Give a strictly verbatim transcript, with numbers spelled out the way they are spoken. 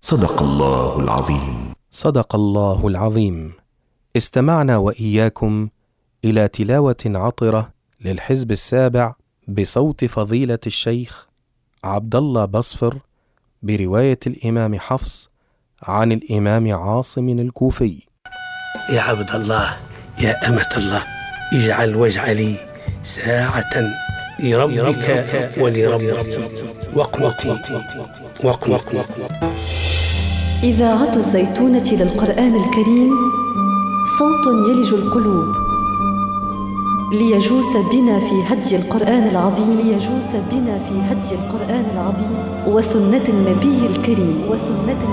صدق الله العظيم. صدق الله العظيم. استمعنا وإياكم إلى تلاوة عطرة للحزب السابع بصوت فضيلة الشيخ عبد الله بصفر برواية الإمام حفص عن الإمام عاصم الكوفي. يا عبد الله، يا أمة الله، اجعل واجعلي ساعة لربك ولربك واقنتي واقنتي. إذاعة الزيتونة للقرآن الكريم، صوت يلج القلوب ليجوس بنا في هدي القرآن العظيم ليجوس بنا في هدي القرآن العظيم وسنة النبي الكريم وسنة